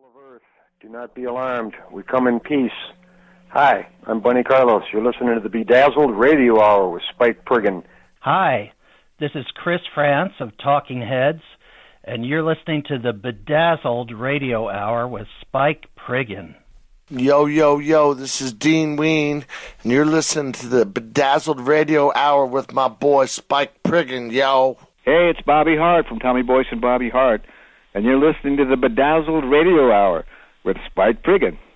of Earth, do not be alarmed. We come in peace. Hi, I'm Bunny Carlos. You're listening to the Bedazzled Radio Hour with Spike Priggin. Hi, this is Chris France of Talking Heads, and you're listening to the Bedazzled Radio Hour with Spike Priggin. Yo, yo, yo, this is Dean Ween, and you're listening to the Bedazzled Radio Hour with my boy Spike Priggin, yo. Hey, it's Bobby Hart from Tommy Boyce and Bobby Hart, and you're listening to the Bedazzled Radio Hour with Spike Priggin.